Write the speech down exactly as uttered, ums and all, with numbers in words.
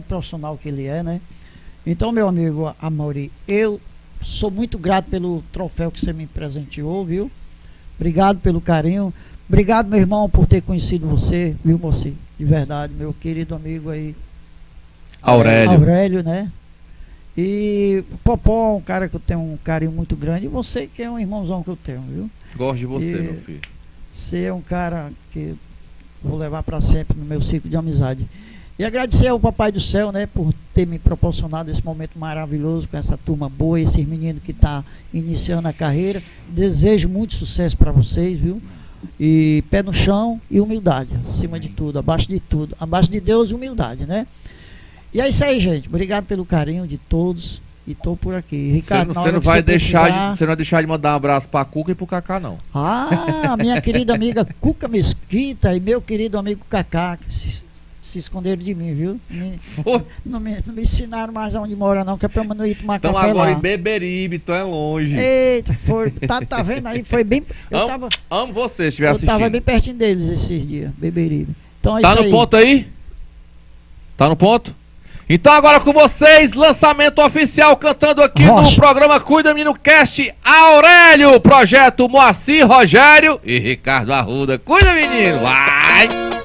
profissional que ele é, né? Então, meu amigo Amaury, eu sou muito grato pelo troféu que você me presenteou, viu? Obrigado pelo carinho. Obrigado, meu irmão, por ter conhecido você, viu, você? De verdade, meu querido amigo aí. Aurélio. Aurélio, né? E Popó, um cara que eu tenho um carinho muito grande. E você que é um irmãozão que eu tenho, viu? Gosto de você, e meu filho. Você é um cara que vou levar para sempre no meu ciclo de amizade. E agradecer ao Papai do Céu, né, por ter me proporcionado esse momento maravilhoso com essa turma boa, esses meninos que estão tá iniciando a carreira. Desejo muito sucesso para vocês, viu? E pé no chão e humildade, acima de tudo, abaixo de tudo. Abaixo de Deus, humildade, né? E é isso aí, gente. Obrigado pelo carinho de todos. E tô por aqui. Ricardo, você não vai deixar precisar... de, você não vai deixar de mandar um abraço pra Cuca e pro Cacá, não. Ah, minha querida amiga Cuca Mesquita e meu querido amigo Cacá, que se, se esconderam de mim, viu? Me, não, me, não me ensinaram mais onde mora, não, que é pra eu não ir tomar então café agora lá. Em Beberibe, então é longe. Eita, foi, tá, tá vendo aí? Foi bem. Eu amo, tava, amo você, se estiver assistindo. Eu tava bem pertinho deles esses dias, Beberibe. Então é tá isso no aí. ponto aí? Tá no ponto? Então agora com vocês, lançamento oficial cantando aqui Rocha. No programa Cuida Menino Cast, Aurélio, projeto Moacir Rogério e Ricardo Arruda. Cuida, menino, vai!